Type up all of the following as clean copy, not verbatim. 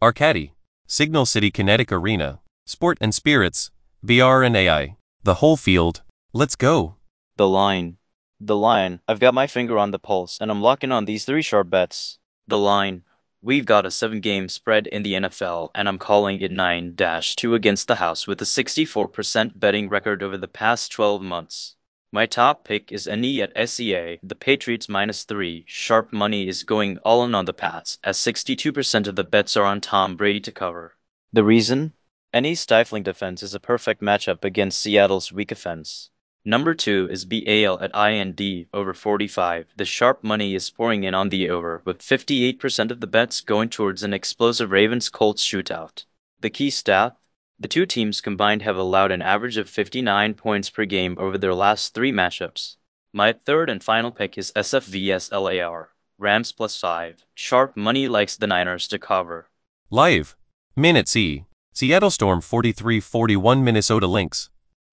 Arcady, Signal City Kinetic Arena, Sport and Spirits, VR and AI. The whole field. Let's go. The line. The line. I've got my finger on the pulse, and I'm locking on these 3 sharp bets. The line. We've got a 7-game spread in the NFL, and I'm calling it 9-2 against the house with a 64% betting record over the past 12 months. My top pick is NE at SEA, the Patriots -3. Sharp money is going all in on the Pats, as 62% of the bets are on Tom Brady to cover. The reason? NE's stifling defense is a perfect matchup against Seattle's weak offense. Number 2 is BAL at IND over 45. The sharp money is pouring in on the over, with 58% of the bets going towards an explosive Ravens-Colts shootout. The key stat? The two teams combined have allowed an average of 59 points per game over their last 3 matchups. My third and final pick is SFVS LAR, Rams +5. Sharp money likes the Niners to cover. Live. Minute C. Seattle Storm 43-41 Minnesota Lynx.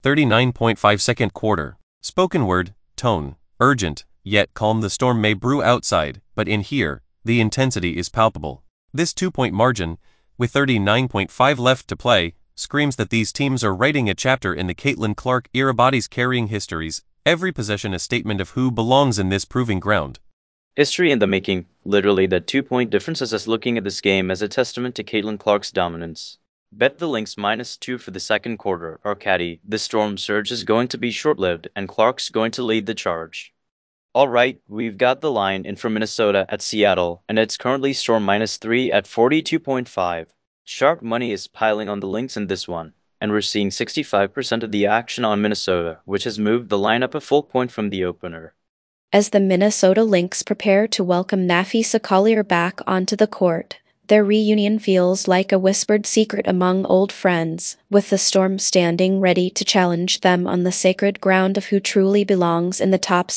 39.5 second quarter. Spoken word, tone, urgent, yet calm. The storm may brew outside, but in here, the intensity is palpable. This 2-point margin, with 39.5 left to play, screams that these teams are writing a chapter in the Caitlin Clark era. Bodies carrying histories, every possession a statement of who belongs in this proving ground. History in the making. Literally, the 2-point difference is us looking at this game as a testament to Caitlin Clark's dominance. Bet the Lynx -2 for the second quarter. Arcady, the storm surge is going to be short-lived, and Clark's going to lead the charge. Alright, we've got the line in from Minnesota at Seattle, and it's currently Storm -3 at 42.5. Sharp money is piling on the Lynx in this one, and we're seeing 65% of the action on Minnesota, which has moved the line up a full point from the opener. As the Minnesota Lynx prepare to welcome Napheesa Collier back onto the court, their reunion feels like a whispered secret among old friends, with the Storm standing ready to challenge them on the sacred ground of who truly belongs in the top